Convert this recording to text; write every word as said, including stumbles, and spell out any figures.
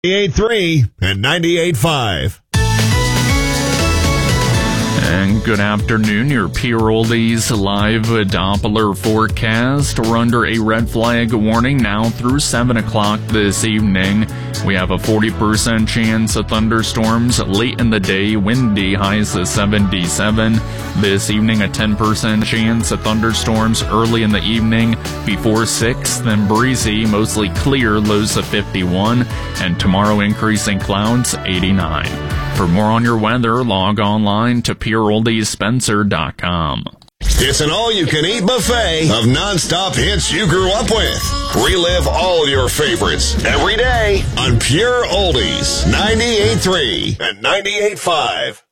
ninety-eight point three and ninety-eight point five. And good afternoon, your Pure Oldies live Doppler forecast. We're under a red flag warning now through seven o'clock this evening. We have a forty percent chance of thunderstorms late in the day, windy, highs of seventy-seven. This evening, a ten percent chance of thunderstorms early in the evening before six, then breezy, mostly clear, lows of fifty-one. And tomorrow, increasing clouds, eighty-nine. For more on your weather, log online to pure oldies spencer dot com. It's an all-you-can-eat buffet of non-stop hits you grew up with. Relive all your favorites every day on Pure Oldies, ninety-eight point three and ninety-eight point five.